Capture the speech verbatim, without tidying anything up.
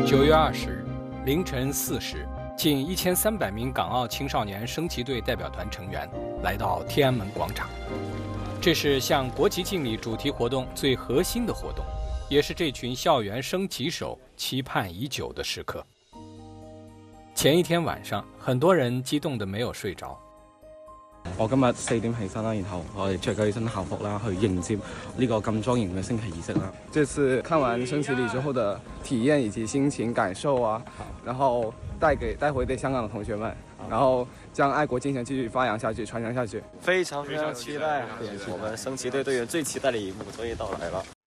九月二十日凌晨四时，近一千三百名港澳青少年升旗队代表团成员来到天安门广场。这是向国旗敬礼主题活动最核心的活动，也是这群校园升旗手期盼已久的時刻。前一天晚上，很多人激動得沒有睡着。 我今日四點起身啦，然後我哋着咗一身校服啦，去迎接呢個咁莊嚴嘅升旗儀式啦。 這次看完升旗禮之後的體驗以及心情感受啊，然後帶給帶回給香港的同學們，然後將愛國精神繼續發揚下去，傳承下去。 非常非常期待，我們升旗隊隊員最期待的一幕終於到來了。